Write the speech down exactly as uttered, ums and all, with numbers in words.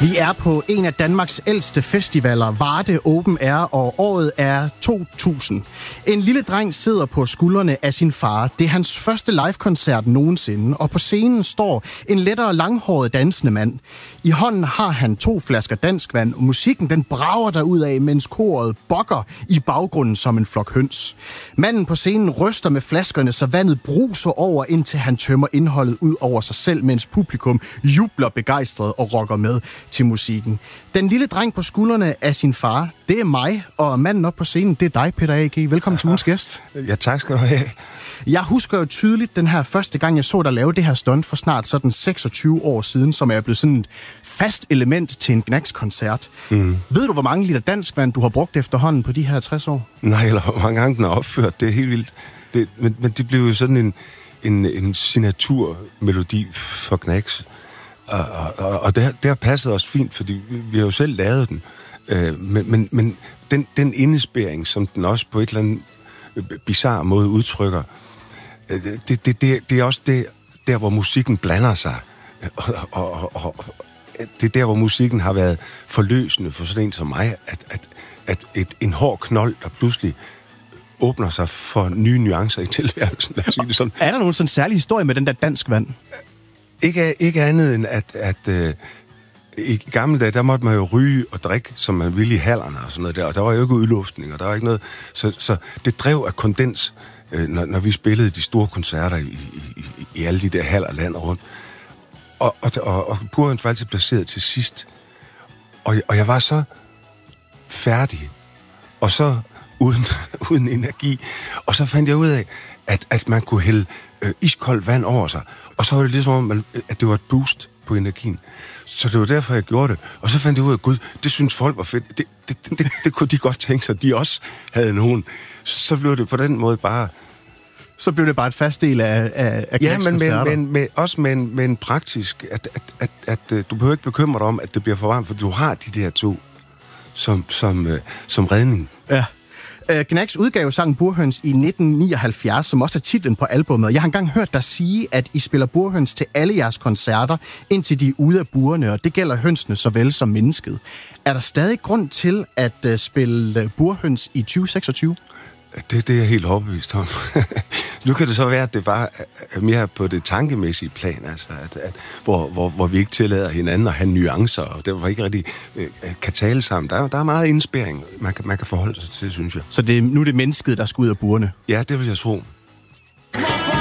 Vi er på en af Danmarks ældste festivaler, Varde Open Air, og året er to tusind. En lille dreng sidder på skuldrene af sin far. Det er hans første live-koncert nogensinde, og på scenen står en lettere langhåret dansende mand. I hånden har han to flasker dansk vand, og musikken den brager derudad, mens koret bokker i baggrunden som en flok høns. Manden på scenen ryster med flaskerne, så vandet bruser over, indtil han tømmer indholdet ud over sig selv, mens publikum jubler begejstret og rocker med til musikken. Den lille dreng på skuldrene af sin far, det er mig, og manden op på scenen, det er dig, Peter A G. Velkommen til ugens gæst. Ja, tak skal du have. Jeg husker jo tydeligt den her første gang, jeg så dig lave det her stunt for snart sådan seksogtyve år siden, som er blevet sådan et fast element til en Gnags-koncert. Mm. Ved du, hvor mange liter dansk vand, du har brugt efterhånden på de her tres år? Nej, eller hvor mange gange den er opført. Det er helt vildt. Det, men, men det blev jo sådan en, en, en signaturmelodi for Gnags. Og, og, og det, det har passet os fint, fordi vi har jo selv lavet den. Øh, men men, men den, den indespæring, som den også på et eller andet bizarre måde udtrykker, det, det, det, det er også det, der, hvor musikken blander sig. Og, og, og, og det er der, hvor musikken har været forløsende for sådan en som mig, at, at, at et, en hård knold, der pludselig åbner sig for nye nuancer i tilværelsen. Lad os sige det sådan. Er der nogen sådan særlig historie med den der dansk vand? Ikke, ikke andet end, at, at øh, i gamle dage, der måtte man jo ryge og drikke, som man ville i hallerne og sådan noget der, og der var jo ikke udluftning, og der var ikke noget. Så, så det drev af kondens, øh, når, når vi spillede de store koncerter i, i, i, i alle de der haller landet rundt. Og, og, og, og Burhøns var altid placeret til sidst. Og, og jeg var så færdig, og så uden, uden energi. Og så fandt jeg ud af, at, at man kunne hælde øh, iskoldt vand over sig. Og så var det ligesom om, man, at det var et boost på energien. Så det var derfor, jeg gjorde det. Og så fandt jeg ud af, at gud, det synes folk var fedt. Det, det, det, det, det kunne de godt tænke sig, at de også havde nogen. Så blev det på den måde bare... Så blev det bare et fast del af, af, af ja, men, men, men med, også med en, med en praktisk, at, at, at, at, at du behøver ikke bekymre dig om, at det bliver for varmt, for du har de der to som, som, uh, som redning. Ja. Uh, Gnags udgav sangen Burhøns i nitten nioghalvfjerds, som også er titlen på albummet. Jeg har engang hørt dig sige, at I spiller Burhøns til alle jeres koncerter, indtil de er ude af burene, og det gælder hønsene såvel som mennesket. Er der stadig grund til at uh, spille Burhøns i tyve seksogtyve? Det, det er jeg helt overbevist om. Nu kan det så være, at det bare er mere på det tankemæssige plan, altså, at, at, hvor, hvor, hvor vi ikke tillader hinanden at have nuancer, og det var ikke rigtig øh, kan tale sammen. Der er, der er meget indspæring, man kan, man kan forholde sig til, synes jeg. Så det, nu er det mennesket, der skal ud af burene? Ja, det vil jeg tro.